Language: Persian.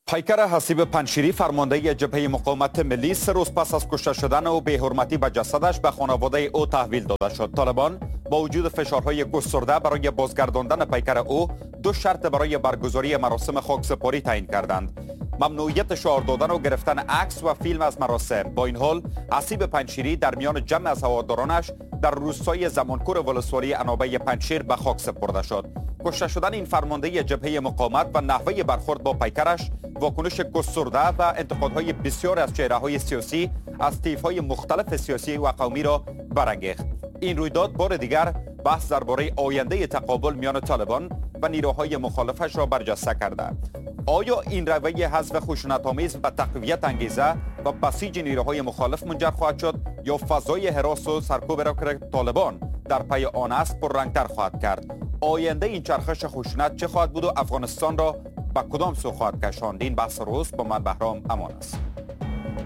پیکر حسیب پنشیری فرمانده جبهه مقاومت ملی 3 روز پس از کشته شدن و بی‌حرمتی به جسدش به خانواده او تحویل داده شد. طالبان با وجود فشارهای گسترده برای بازگرداندن پیکر او 2 شرط برای برگزاری مراسم خاکسپاری تعیین کردند: ممنوعیت شعار دادن و گرفتن عکس و فیلم از مراسم. با این حال حسیب پنشیری در میان جمع از هوادارانش در روستای زمانکور ولسوالی عنابه پنجشیر به خاک سپرده شد. کشته شدن این فرمانده جبهه مقاومت و نحوه برخورد با پیکرش واکنش گسترده و انتقادهای بسیار از چهره‌های سیاسی از طیف‌های مختلف سیاسی و قومی را برانگیخت. این رویداد بار دیگر بحث درباره آینده تقابل میان طالبان و نیروهای مخالفش را برجسته کرده. آیا این رویه حذف خشونت‌آمیز به تقویت انگیزه و بسیج نیروهای مخالف منجر خواهد شد یا فضای هراس و سرکوب را که طالبان در پی آن است پررنگتر خواهد کرد؟ آینده این چرخش خشونت چه خواهد بود و افغانستان را به کدام سو خواهد کشاند؟ این بحث روز با من بهرام امان است.